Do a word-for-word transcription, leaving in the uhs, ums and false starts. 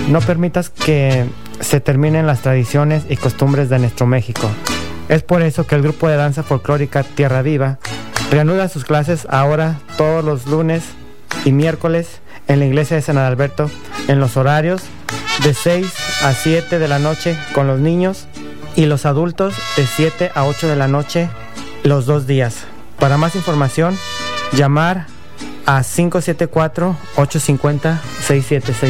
No permitas que se terminen las tradiciones y costumbres de nuestro México. Es por eso que el grupo de danza folclórica Tierra Viva reanuda sus clases ahora todos los lunes y miércoles en la iglesia de San Adalberto en los horarios de seis a siete de la noche con los niños y los adultos de siete a ocho de la noche los dos días. Para más información, llamar a cinco siete cuatro, ocho cinco cero, seis siete seis.